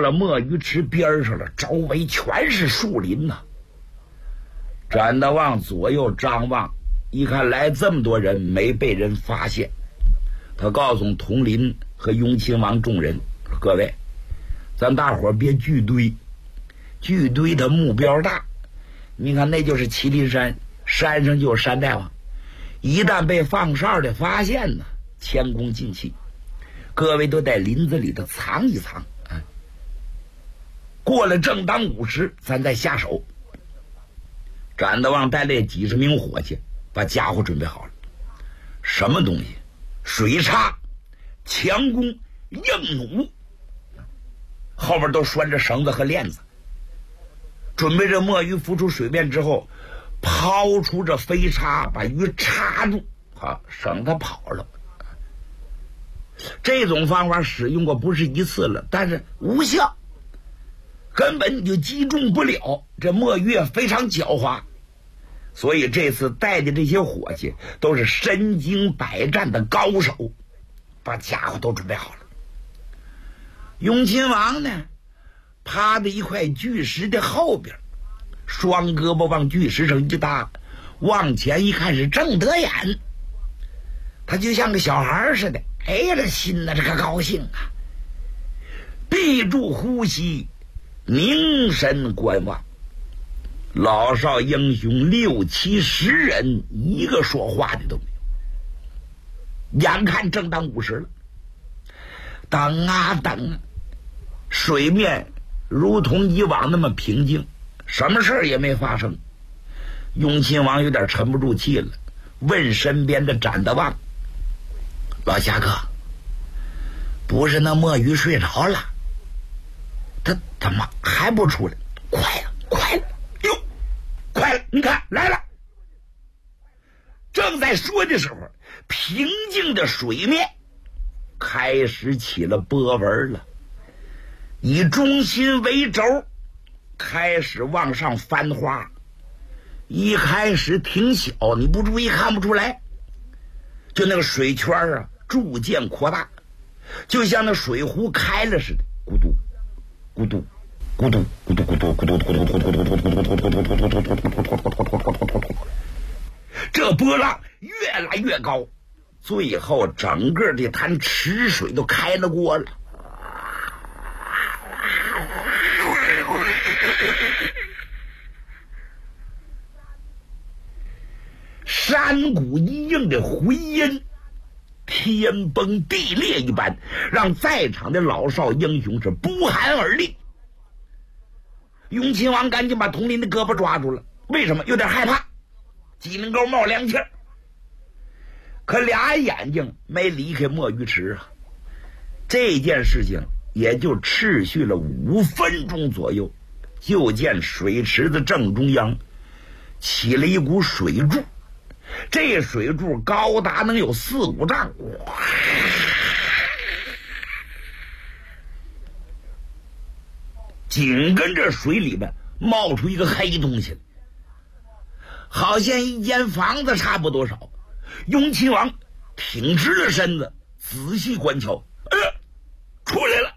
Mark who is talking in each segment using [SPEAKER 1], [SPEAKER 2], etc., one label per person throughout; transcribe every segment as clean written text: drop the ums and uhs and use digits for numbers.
[SPEAKER 1] 了墨鱼池边上了，周围全是树林呐。展德旺左右张望，一看来这么多人没被人发现，他告诉佟林和雍亲王众人：各位，咱大伙儿别聚堆，聚堆的目标大。你看那就是麒麟山，山上就有山大王，一旦被放哨的发现呢，前功尽弃。各位都在林子里头藏一藏，过了正当午时咱再下手。展德旺带来几十名伙计，把家伙准备好了。什么东西？水叉、强弓、硬弩，后面都拴着绳子和链子。准备着墨鱼浮出水面之后，抛出这飞叉，把鱼插住，省得跑了。这种方法使用过不是一次了，但是无效，根本就击中不了。这墨鱼也非常狡猾，所以这次带的这些伙计都是身经百战的高手，把家伙都准备好了。雍亲王呢，趴在一块巨石的后边，双胳膊往巨石上一搭，往前一看是正得眼。他就像个小孩似的，哎呀，这心呐，这个高兴啊！闭住呼吸，凝神观望。老少英雄6、7、10人，一个说话的都没有。眼看正当午时了，等啊等啊，水面如同以往那么平静，什么事也没发生。雍亲王有点沉不住气了，问身边的展德旺：老侠客，不是那墨鱼睡着了？他怎么还不出来？快了，快了！哟，快了！你看来了！正在说的时候，平静的水面开始起了波纹了，以中心为轴，开始往上翻花。一开始挺小，你不注意看不出来，就那个水圈啊逐渐扩大，就像那水壶开了似的，咕嘟咕嘟咕嘟咕嘟咕嘟咕嘟咕嘟咕嘟咕嘟咕嘟咕嘟咕嘟咕嘟咕嘟，这波浪越来越高，最后整个这滩池水都开了锅了。山谷一应的回音，天崩地裂一般，让在场的老少英雄是不寒而栗。雍亲王赶紧把佟林的胳膊抓住了，为什么？有点害怕，脊梁沟冒凉气儿。可俩眼睛没离开墨鱼池啊。这件事情也就持续了5分钟左右，就见水池子正中央起了一股水柱，这水柱高达能有4、5丈，紧跟着水里面冒出一个黑东西，好像一间房子差不多少。雍亲王挺直了身子，仔细观瞧，出来了！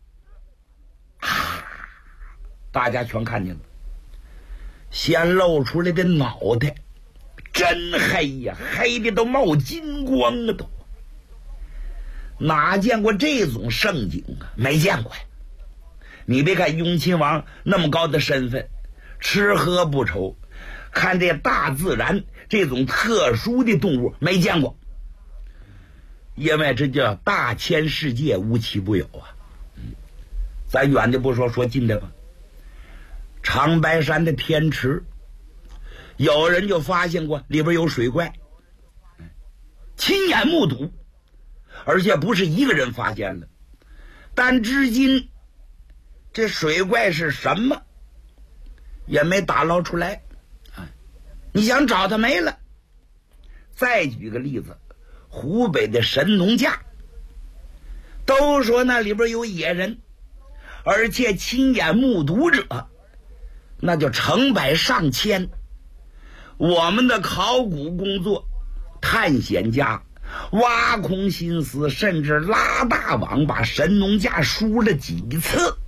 [SPEAKER 1] 大家全看见了，先露出来的脑袋真黑呀，黑的都冒金光了都。哪见过这种盛景啊？没见过呀。你别看雍亲王那么高的身份，吃喝不愁，看这大自然这种特殊的动物没见过，因为这叫大千世界无奇不有啊。咱远的不说，说近的吧。长白山的天池，有人就发现过里边有水怪，亲眼目睹，而且不是一个人发现了，但至今这水怪是什么也没打捞出来，你想找他没了。再举个例子，湖北的神农架，都说那里边有野人，而且亲眼目睹者那就成百上千。我们的考古工作，探险家挖空心思，甚至拉大网把神农架输了几次，